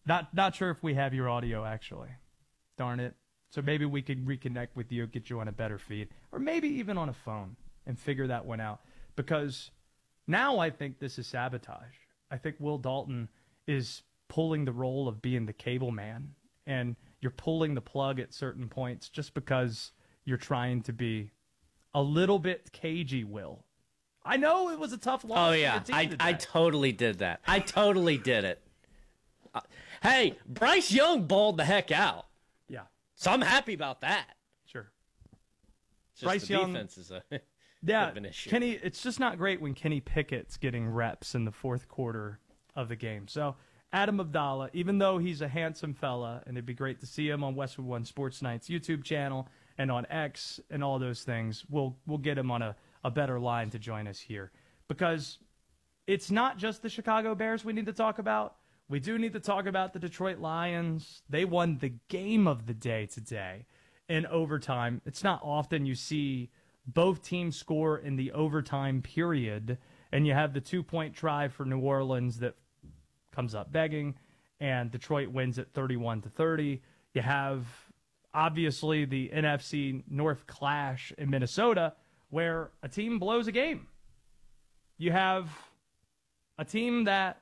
Not sure if we have your audio, actually. Darn it. So maybe we could reconnect with you, get you on a better feed, or maybe even on a phone and figure that one out. Because now I think this is sabotage. I think Will Dalton is pulling the role of being the cable man, and you're pulling the plug at certain points just because you're trying to be a little bit cagey, Will. I know it was a tough loss. Oh, yeah. I totally did that. I totally did it. Hey, Bryce Young balled the heck out. Yeah. So I'm happy about that. Sure. Just Bryce the Young, defense is a yeah, an issue. Kenny, it's just not great when Kenny Pickett's getting reps in the fourth quarter of the game. So Adam Abdallah, even though he's a handsome fella, and it'd be great to see him on Westwood One Sports Night's YouTube channel and on X and all those things, we'll get him on a better line to join us here. Because it's not just the Chicago Bears we need to talk about. We do need to talk about the Detroit Lions. They won the game of the day today in overtime. It's not often you see both teams score in the overtime period, and you have the 2-point try for New Orleans that comes up begging, and Detroit wins at 31-30. You have, obviously, the NFC North clash in Minnesota, where a team blows a game. You have a team that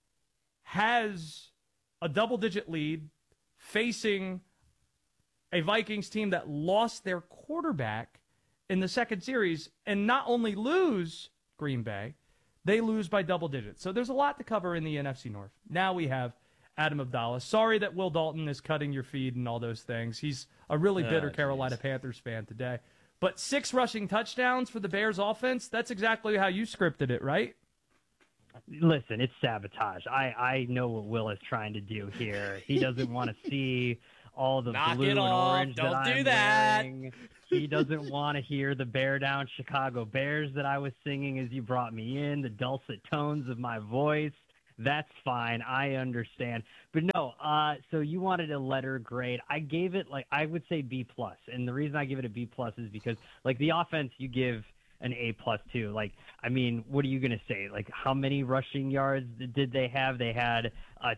has a double-digit lead facing a Vikings team that lost their quarterback in the second series, and not only lose Green Bay, they lose by double digits. So there's a lot to cover in the NFC North. Now we have Adam Abdallah. Sorry that Will Dalton is cutting your feed and all those things. He's a really bitter Carolina Panthers fan today. But 6 rushing touchdowns for the Bears offense, that's exactly how you scripted it, right? Listen, it's sabotage. I know what Will is trying to do here. He doesn't want to see all the Knock blue it and off. orange Don't that do I'm that. wearing. He doesn't want to hear the Bear Down Chicago Bears that I was singing as you brought me in, the dulcet tones of my voice. That's fine. I understand. But no, so you wanted a letter grade. I gave it, I would say B+. And the reason I give it a B+ is because, the offense you give an A+ too. What are you going to say? How many rushing yards did they have? They had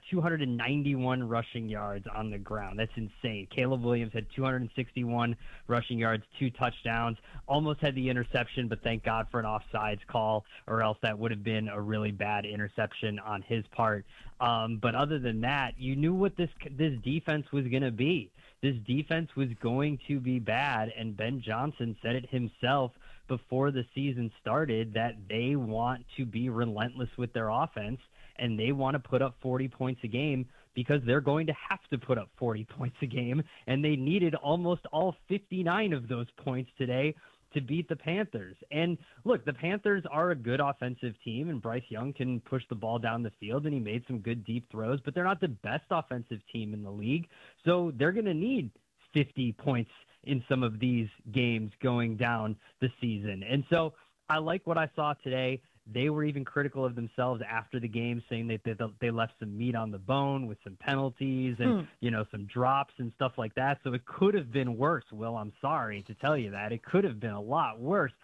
291 rushing yards on the ground. That's insane. Caleb Williams had 261 rushing yards, 2 touchdowns, almost had the interception, but thank God for an offsides call, or else that would have been a really bad interception on his part. But other than that, you knew what this defense was going to be. This defense was going to be bad, and Ben Johnson said it himself before the season started that they want to be relentless with their offense, and they want to put up 40 points a game because they're going to have to put up 40 points a game, and they needed almost all 59 of those points today to beat the Panthers. And look, the Panthers are a good offensive team, and Bryce Young can push the ball down the field, and he made some good deep throws, but they're not the best offensive team in the league, so they're going to need 50 points in some of these games going down the season. And so I like what I saw today. They were even critical of themselves after the game, saying that they left some meat on the bone with some penalties and, some drops and stuff like that. So it could have been worse. Will, I'm sorry to tell you that. It could have been a lot worse.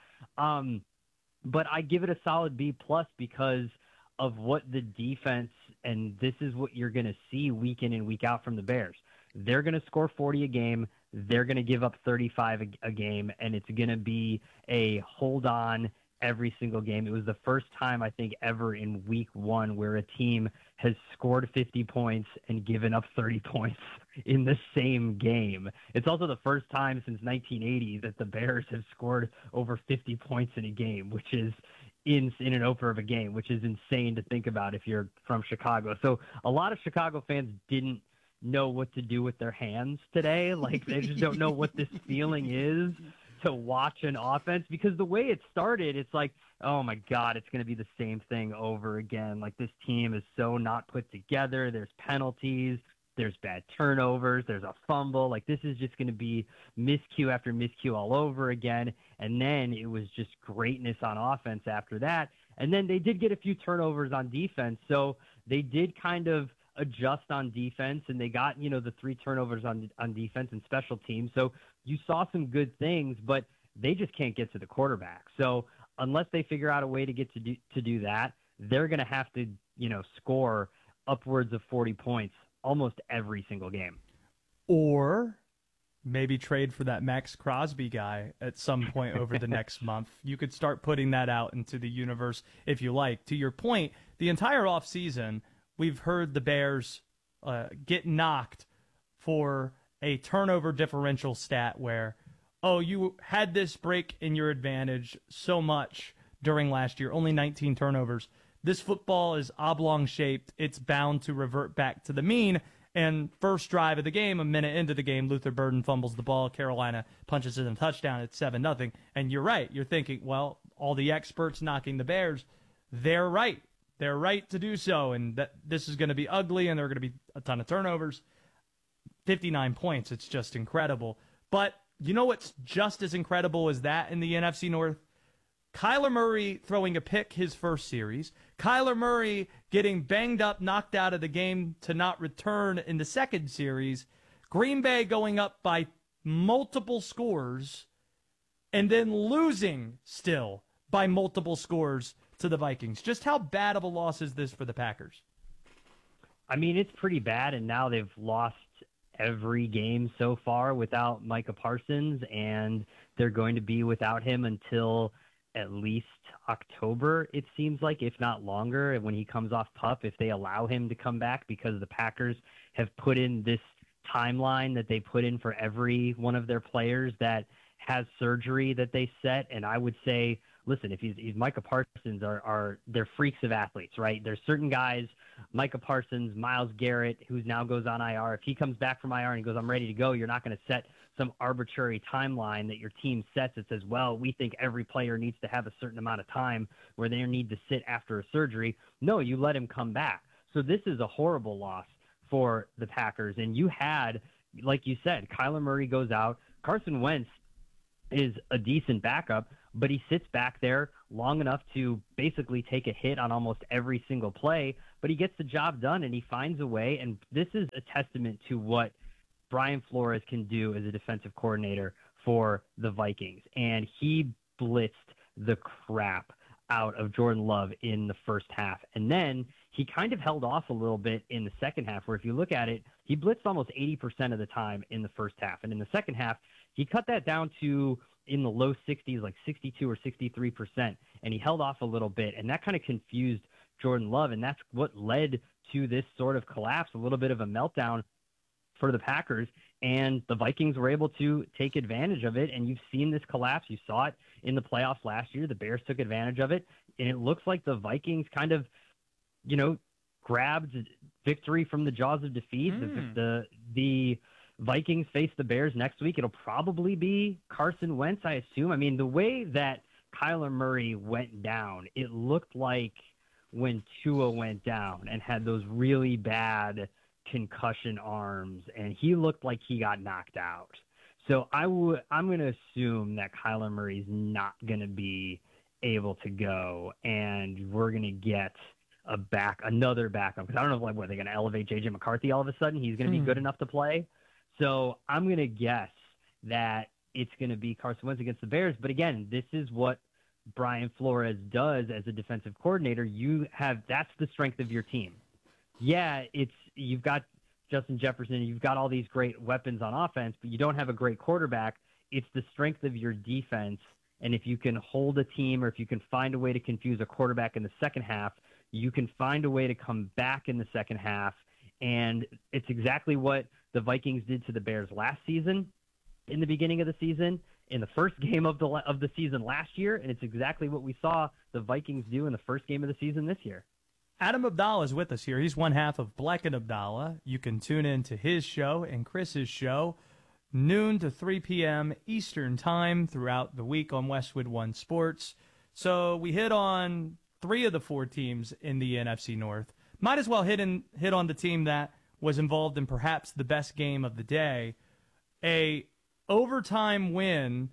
But I give it a solid B+ because of what the defense, and this is what you're going to see week in and week out from the Bears. They're going to score 40 a game. They're going to give up 35 a game, and it's going to be a hold on every single game. It was the first time, I think, ever in week 1 where a team has scored 50 points and given up 30 points in the same game. It's also the first time since 1980 that the Bears have scored over 50 points in a game, which is in an opener of a game, which is insane to think about if you're from Chicago. So a lot of Chicago fans didn't know what to do with their hands today. They just don't know what this feeling is to watch an offense, because the way it started, it's oh my God, it's going to be the same thing over again. This team is so not put together. There's penalties, there's bad turnovers, there's a fumble. This is just going to be miscue after miscue all over again. And then it was just greatness on offense after that. And then they did get a few turnovers on defense. So they did kind of adjust on defense, and they got, the 3 turnovers on defense and special teams. So you saw some good things, but they just can't get to the quarterback. So unless they figure out a way to get to do that, they're going to have to, score upwards of 40 points almost every single game. Or maybe trade for that Max Crosby guy at some point over the next month. You could start putting that out into the universe if you like. To your point, the entire offseason, we've heard the Bears get knocked for a turnover differential stat where, oh, you had this break in your advantage so much during last year, only 19 turnovers. This football is oblong-shaped. It's bound to revert back to the mean. And first drive of the game, a minute into the game, Luther Burden fumbles the ball. Carolina punches in a touchdown. It's 7-0. And you're right. You're thinking, well, all the experts knocking the Bears, they're right. They're right to do so. And that this is going to be ugly, and there are going to be a ton of turnovers. 59 points. It's just incredible. But you know what's just as incredible as that in the NFC North? Kyler Murray throwing a pick his first series. Kyler Murray getting banged up, knocked out of the game to not return in the second series. Green Bay going up by multiple scores and then losing still by multiple scores to the Vikings. Just how bad of a loss is this for the Packers? I mean, it's pretty bad, and now they've lost every game so far without Micah Parsons, and they're going to be without him until at least October, it seems like, if not longer. And when he comes off PUP, if they allow him to come back, because the Packers have put in this timeline that they put in for every one of their players that has surgery that they set. And I would say, listen, if he's Micah Parsons, they're freaks of athletes, right? There's certain guys, Micah Parsons, Myles Garrett, who now goes on IR. If he comes back from IR and he goes, I'm ready to go, you're not going to set some arbitrary timeline that your team sets that says, well, we think every player needs to have a certain amount of time where they need to sit after a surgery. No, you let him come back. So this is a horrible loss for the Packers. And you had, like you said, Kyler Murray goes out. Carson Wentz is a decent backup, but he sits back there long enough to basically take a hit on almost every single play, but he gets the job done and he finds a way. And this is a testament to what Brian Flores can do as a defensive coordinator for the Vikings. And he blitzed the crap out of Jordan Love in the first half. And then he kind of held off a little bit in the second half, where if you look at it, he blitzed almost 80% of the time in the first half. And in the second half, he cut that down to in the low 60s, like 62 or 63%. And he held off a little bit. And that kind of confused Jordan Love. And that's what led to this sort of collapse, a little bit of a meltdown for the Packers, and the Vikings were able to take advantage of it. And you've seen this collapse. You saw it in the playoffs last year. The Bears took advantage of it, and it looks like the Vikings kind of, grabbed victory from the jaws of defeat. The Vikings face the Bears next week. It'll probably be Carson Wentz, I assume. I mean, the way that Kyler Murray went down, it looked like when Tua went down and had those really bad concussion arms, and he looked like he got knocked out. So I'm going to assume that Kyler Murray's not going to be able to go, and we're going to get another backup, because I don't know what they're going to elevate JJ McCarthy all of a sudden. He's going to be good enough to play. So I'm going to guess that it's going to be Carson Wentz against the Bears. But again, this is what Brian Flores does as a defensive coordinator. That's the strength of your team. Yeah, you've got Justin Jefferson, you've got all these great weapons on offense, but you don't have a great quarterback. It's the strength of your defense, and if you can hold a team, or if you can find a way to confuse a quarterback in the second half, you can find a way to come back in the second half. And it's exactly what the Vikings did to the Bears last season, in the beginning of the season, in the first game of the season last year, and it's exactly what we saw the Vikings do in the first game of the season this year. Adam Abdallah is with us here. He's one half of Black and Abdallah. You can tune in to his show and Chris's show, noon to 3 p.m. Eastern Time throughout the week on Westwood One Sports. So we hit on 3 of the 4 teams in the NFC North. Might as well hit on the team that was involved in perhaps the best game of the day, a overtime win.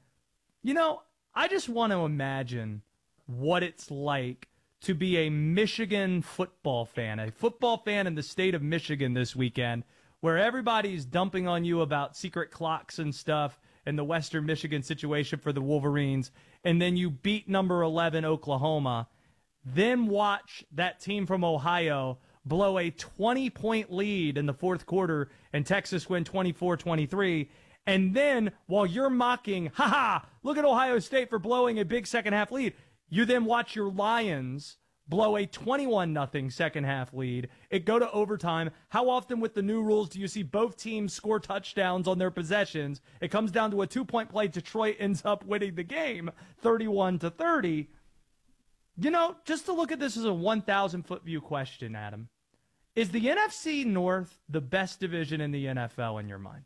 I just want to imagine what it's like to be a Michigan football fan in the state of Michigan this weekend, where everybody's dumping on you about secret clocks and stuff and the Western Michigan situation for the Wolverines, and then you beat number 11 Oklahoma, then watch that team from Ohio blow a 20-point lead in the fourth quarter and Texas win 24-23. And then while you're mocking, look at Ohio State for blowing a big second-half lead, you then watch your Lions blow a 21-0 second-half lead. It go to overtime. How often with the new rules do you see both teams score touchdowns on their possessions? It comes down to a 2-point play. Detroit ends up winning the game 31-30. You know, just to look at this as a 1,000-foot view question, Adam, is the NFC North the best division in the NFL in your mind?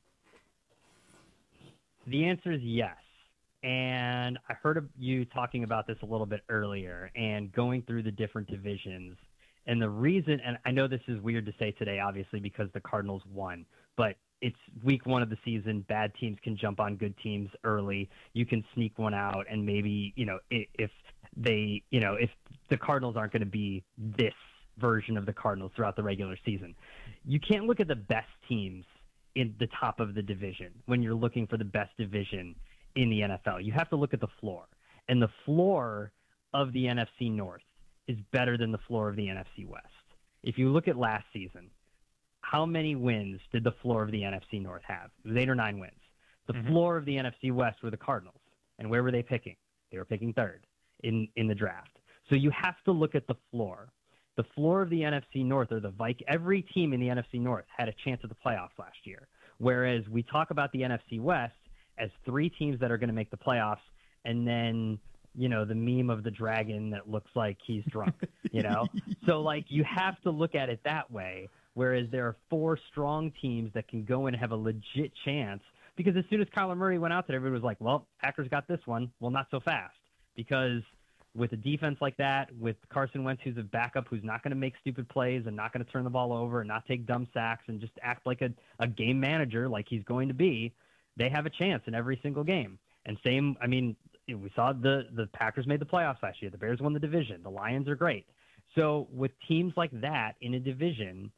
The answer is yes. And I heard you talking about this a little bit earlier and going through the different divisions. And the reason, and I know this is weird to say today, obviously, because the Cardinals won, but it's week 1 of the season. Bad teams can jump on good teams early. You can sneak one out, and maybe, if the Cardinals aren't going to be this version of the Cardinals throughout the regular season, you can't look at the best teams in the top of the division when you're looking for the best division in the NFL. You have to look at the floor. And the floor of the NFC North is better than the floor of the NFC West. If you look at last season, how many wins did the floor of the NFC North have? It was 8 or 9 wins. The floor of the NFC West were the Cardinals. And where were they picking? They were picking 3rd in the draft. So you have to look at the floor. The floor of the NFC North, or every team in the NFC North had a chance at the playoffs last year. Whereas we talk about the NFC West as 3 teams that are going to make the playoffs, and then, the meme of the dragon that looks like he's drunk, So, you have to look at it that way, whereas there are 4 strong teams that can go in and have a legit chance, because as soon as Kyler Murray went out there, everybody was like, well, Packers got this one. Well, not so fast, because with a defense like that, with Carson Wentz, who's a backup, who's not going to make stupid plays and not going to turn the ball over and not take dumb sacks and just act like a game manager like he's going to be, they have a chance in every single game. And we saw the Packers made the playoffs last year. The Bears won the division. The Lions are great. So with teams like that in a division,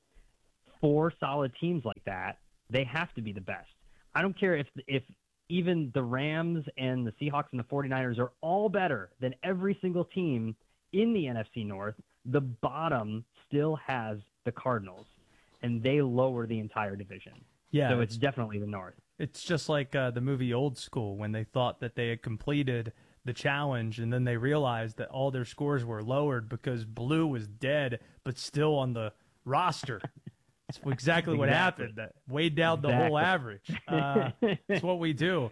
4 solid teams like that, they have to be the best. I don't care if even the Rams and the Seahawks and the 49ers are all better than every single team in the NFC North. The bottom still has the Cardinals, and they lower the entire division. Yeah, so it's definitely the North. It's just like the movie Old School, when they thought that they had completed the challenge, and then they realized that all their scores were lowered because Blue was dead but still on the roster. It's exactly what happened. That weighed down the whole average. It's what we do.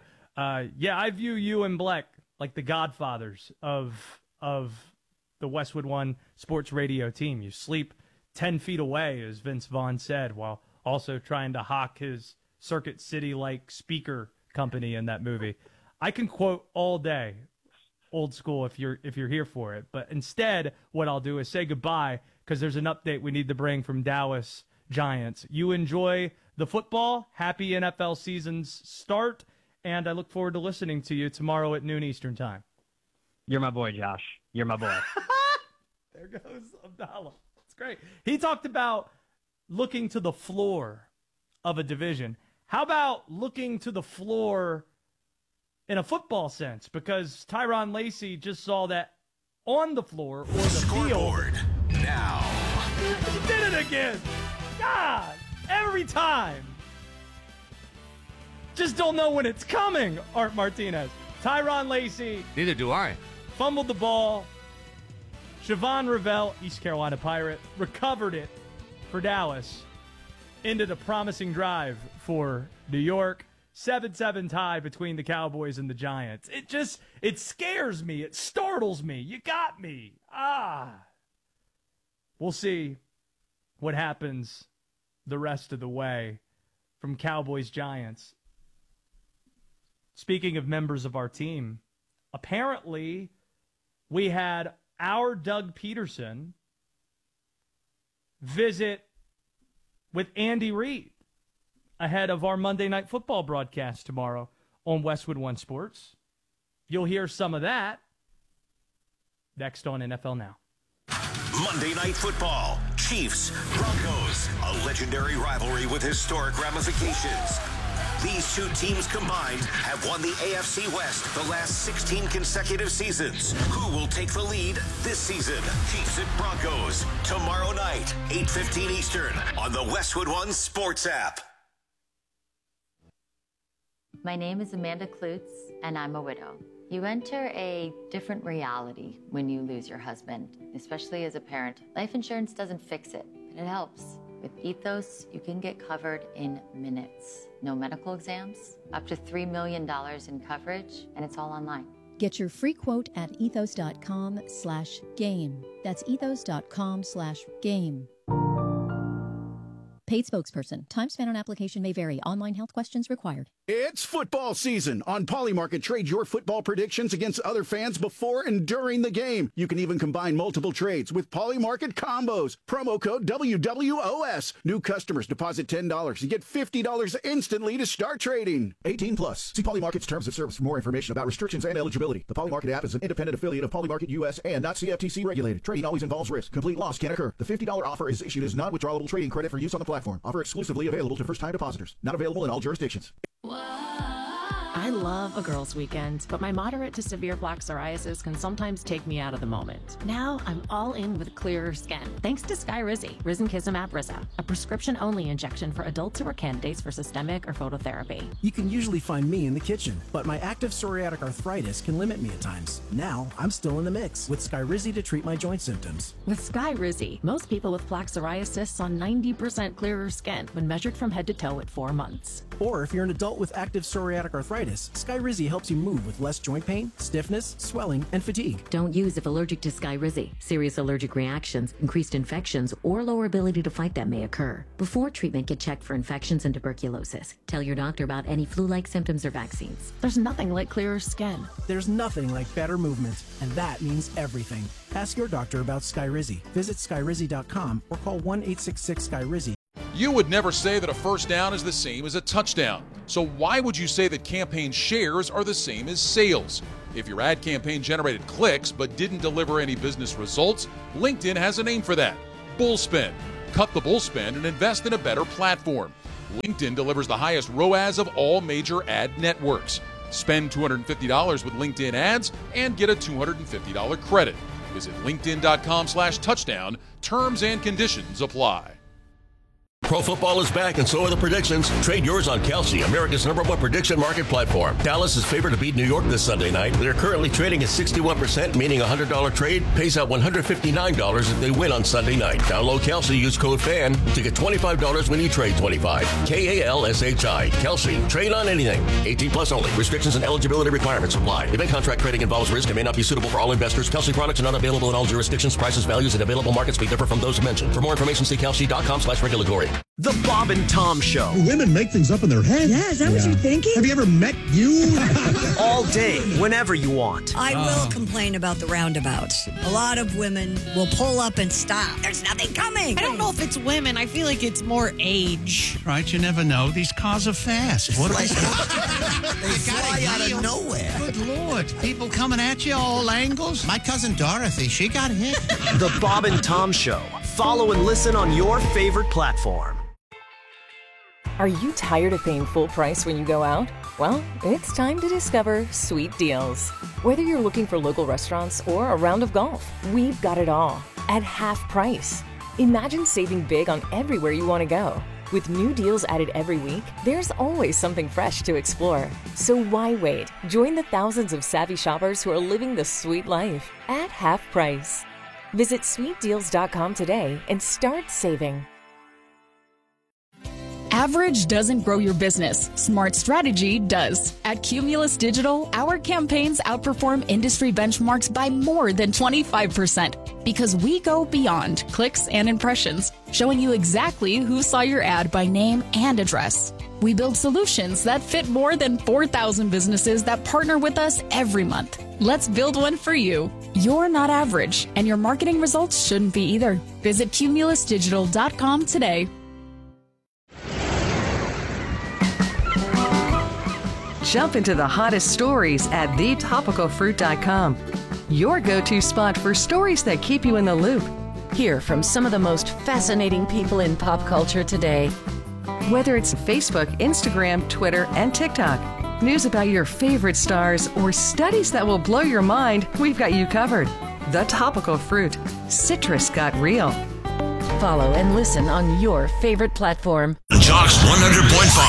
I view you and Bleck like the godfathers of the Westwood One Sports Radio team. You sleep 10 feet away, as Vince Vaughn said, while also trying to hawk his Circuit City-like speaker company in that movie. I can quote all day Old School if you're here for it, but instead what I'll do is say goodbye, because there's an update we need to bring from Dallas Giants. You enjoy the football. Happy NFL season's start, and I look forward to listening to you tomorrow at noon Eastern time. You're my boy, Josh. You're my boy. There goes Abdallah. It's great. He talked about looking to the floor of a division. How about looking to the floor in a football sense? Because Tyron Lacey just saw that on the floor or the Scoreboard field. Now. He did it again. God, every time. Just don't know when it's coming, Art Martinez. Tyron Lacey. Neither do I. Fumbled the ball. Siobhan Revelle, East Carolina Pirate, recovered it for Dallas. Ended a promising drive for New York. 7-7 tie between the Cowboys and the Giants. It scares me. It startles me. You got me. We'll see what happens the rest of the way from Cowboys-Giants. Speaking of members of our team, apparently we had our Doug Peterson visit with Andy Reid ahead of our Monday Night Football broadcast tomorrow on Westwood One Sports. You'll hear some of that next on NFL Now. Monday Night Football, Chiefs, Broncos, a legendary rivalry with historic ramifications. These two teams combined have won the AFC West the last 16 consecutive seasons. Who will take the lead this season? Chiefs at Broncos, tomorrow night, 8:15 Eastern, on the Westwood One Sports app. My name is Amanda Klutz, and I'm a widow. You enter a different reality when you lose your husband, especially as a parent. Life insurance doesn't fix it, but it helps. With Ethos, you can get covered in minutes. No medical exams, up to $3 million in coverage, and it's all online. Get your free quote at ethos.com/game. That's ethos.com/game. Paid spokesperson. Time spent on application may vary. Online health questions required. It's football season. On Polymarket, trade your football predictions against other fans before and during the game. You can even combine multiple trades with Polymarket combos. Promo code WWOS. New customers deposit $10 and get $50 instantly to start trading. 18 plus. See Polymarket's terms of service for more information about restrictions and eligibility. The Polymarket app is an independent affiliate of Polymarket US and not CFTC regulated. Trading always involves risk. Complete loss can occur. The $50 offer is issued as non-withdrawable trading credit for use on the platform. Offer exclusively available to first-time depositors. Not available in all jurisdictions. I love a girls' weekend, but my moderate to severe plaque psoriasis can sometimes take me out of the moment. Now I'm all in with clearer skin, thanks to Skyrizi, Risankizumab Riza, a prescription-only injection for adults who are candidates for systemic or phototherapy. You can usually find me in the kitchen, but my active psoriatic arthritis can limit me at times. Now I'm still in the mix with Skyrizi to treat my joint symptoms. With Skyrizi, most people with plaque psoriasis saw 90% clearer skin when measured from head to toe at 4 months. Or if you're an adult with active psoriatic arthritis, Skyrizi helps you move with less joint pain, stiffness, swelling, and fatigue. Don't use if allergic to Skyrizi. Serious allergic reactions, increased infections, or lower ability to fight them may occur. Before treatment, get checked for infections and tuberculosis. Tell your doctor about any flu-like symptoms or vaccines. There's nothing like clearer skin. There's nothing like better movement, and that means everything. Ask your doctor about Skyrizi. Visit Skyrizi.com or call 1-866-SKYRIZI. You would never say that a first down is the same as a touchdown. So why would you say that campaign shares are the same as sales? If your ad campaign generated clicks but didn't deliver any business results, LinkedIn has a name for that: bullspend. Cut the bullspend and invest in a better platform. LinkedIn delivers the highest ROAS of all major ad networks. Spend $250 with LinkedIn ads and get a $250 credit. Visit linkedin.com/touchdown. Terms and conditions apply. Pro football is back, and so are the predictions. Trade yours on Kalshi, America's #1 prediction market platform. Dallas is favored to beat New York this Sunday night. They're currently trading at 61%, meaning a $100 trade pays out $159 if they win on Sunday night. Download Kalshi, use code FAN to get $25 when you trade 25. KALSHI. Kalshi. Trade on anything. 18 plus only. Restrictions and eligibility requirements apply. Event contract trading involves risk and may not be suitable for all investors. Kalshi products are not available in all jurisdictions. Prices, values, and available markets may differ from those mentioned. For more information, see Kalshi.com/regulatory. The Bob and Tom Show. Do women make things up in their head? Yeah, is that what you're thinking? Have you ever met you? All day, whenever you want. I will complain about the roundabouts. A lot of women will pull up and stop. There's nothing coming. I don't know if it's women. I feel like it's more age. Right, you never know. These cars are fast. What are they? They fly out of nowhere. Good Lord. People coming at you all angles. My cousin Dorothy, she got hit. The Bob and Tom Show. Follow and listen on your favorite platform. Are you tired of paying full price when you go out? Well, it's time to discover Sweet Deals. Whether you're looking for local restaurants or a round of golf, we've got it all at half price. Imagine saving big on everywhere you want to go. With new deals added every week, there's always something fresh to explore. So why wait? Join the thousands of savvy shoppers who are living the sweet life at half price. Visit sweetdeals.com today and start saving. Average doesn't grow your business. Smart strategy does. At Cumulus Digital, our campaigns outperform industry benchmarks by more than 25% because we go beyond clicks and impressions, showing you exactly who saw your ad by name and address. We build solutions that fit more than 4,000 businesses that partner with us every month. Let's build one for you. You're not average, and your marketing results shouldn't be either. Visit cumulusdigital.com today. Jump into the hottest stories at thetopicalfruit.com. Your go-to spot for stories that keep you in the loop. Hear from some of the most fascinating people in pop culture today. Whether it's Facebook, Instagram, Twitter, and TikTok, news about your favorite stars, or studies that will blow your mind, we've got you covered. The Topical Fruit. Citrus got real. Follow and listen on your favorite platform. Jocks 100.5.